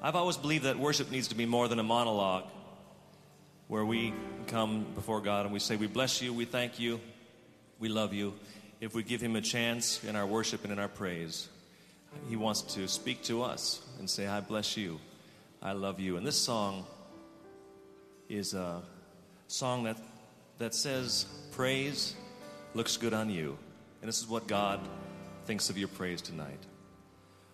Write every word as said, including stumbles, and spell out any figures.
I've always believed that worship needs to be more than a monologue where we come before God and we say, we bless you, we thank you, we love you. If we give him a chance in our worship and in our praise, he wants to speak to us and say, I bless you, I love you. And this song is a song that, that says, praise looks good on you. And this is what God thinks of your praise tonight.